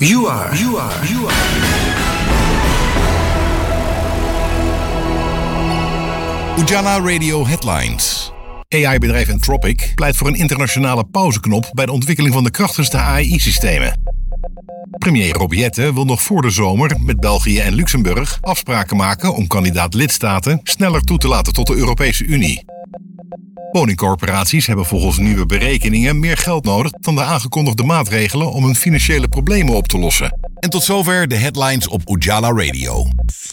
You are. Ujala Radio Headlines. AI-bedrijf Anthropic pleit voor een internationale pauzeknop bij de ontwikkeling van de krachtigste AI-systemen. Premier Rob Jetten wil nog voor de zomer met België en Luxemburg afspraken maken om kandidaat-lidstaten sneller toe te laten tot de Europese Unie. Woningcorporaties hebben volgens nieuwe berekeningen meer geld nodig dan de aangekondigde maatregelen om hun financiële problemen op te lossen. En tot zover de headlines op Ujala Radio.